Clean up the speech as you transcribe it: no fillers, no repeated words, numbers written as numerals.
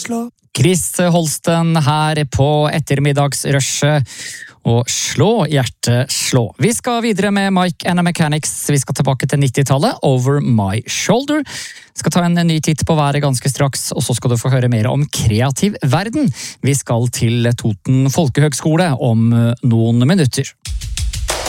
Chris Holsten her på ettermiddagsrushet, og slå, hjerte, slå. Vi skal videre med Mike and the Mechanics. Vi skal tilbake til 90-tallet, Over My Shoulder. Vi skal ta en ny titt på været ganske straks, og så skal du få høre mer om kreativ verden. Vi skal til Toten Folkehøgskole om noen minutter.